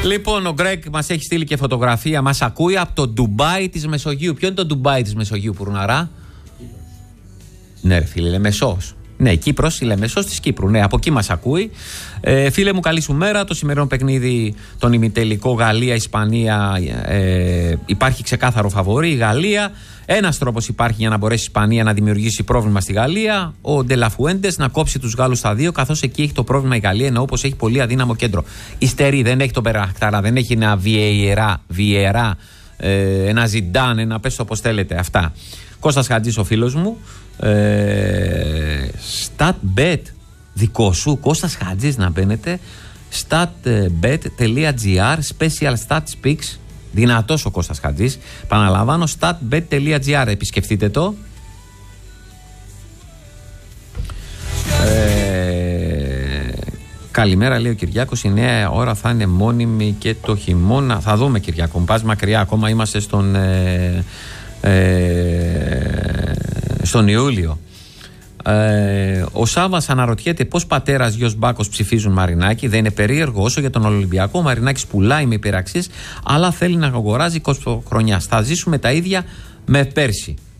Λοιπόν, ο Γκρέγκ μας έχει στείλει και φωτογραφία, μας ακούει από το Ντουμπάι της Μεσογείου. Ποιο είναι το Ντουμπάι της Μεσογείου, Πουρναρά? Ναι, ρε φίλε, Λεμεσός. Ναι, Κύπρος, η Λεμεσός της Κύπρου. Ναι, από εκεί μας ακούει. Φίλε μου, καλή σου μέρα. Το σημερινό παιχνίδι, τον ημιτελικό Γαλλία-Ισπανία, υπάρχει ξεκάθαρο φαβορί. Η Γαλλία. Ένας τρόπος υπάρχει για να μπορέσει η Ισπανία να δημιουργήσει πρόβλημα στη Γαλλία. Ο Ντελαφουέντες να κόψει τους Γάλλους στα δύο, καθώς εκεί έχει το πρόβλημα η Γαλλία, ενώ όπως έχει πολύ αδύναμο κέντρο. Υστερεί, δεν έχει τον Περαχτάρα, δεν έχει ένα Βιερά, ένα Ζιντάν, ένα πες το όπως θέλετε. Αυτά. Κώστας Χατζής ο φίλος μου. Statbet δικό σου, Κώστας Χατζής, να μπαίνετε. Statbet.gr Special Stats Picks. Δυνατός ο Κώστας Χατζής. Παναλαμβάνω, statbet.gr. Επισκεφτείτε το. Καλημέρα, λέει ο Κυριάκος. Η νέα ώρα θα είναι μόνιμη και το χειμώνα. Θα δούμε, Κυριάκο. Πας μακριά. Ακόμα είμαστε στον Ιούλιο. Ο Σάββας αναρωτιέται πώς πατέρας γιος Μπάκος ψηφίζουν Μαρινάκη. Δεν είναι περίεργο? Όσο για τον Ολυμπιακό, ο Μαρινάκης πουλάει με υπεραξίες, αλλά θέλει να αγοράζει 20 χρονιά. Θα ζήσουμε τα ίδια με πέρσι.